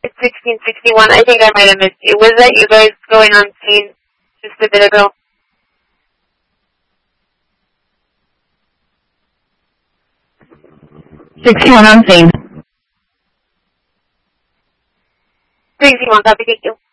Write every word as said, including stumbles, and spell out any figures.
It's sixteen sixty-one. I think I might have missed you. Was that you guys going on scene just a bit ago? sixty-one on scene. sixty-one, copy, thank you.